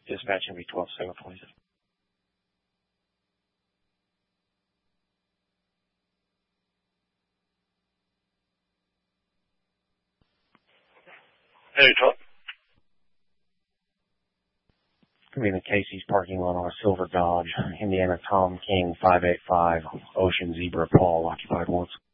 Dispatching V12 signal 27. Hey, Tom. Could be in the Casey's parking lot on a silver Dodge. Indiana Tom King 585, Ocean Zebra Paul, occupied once.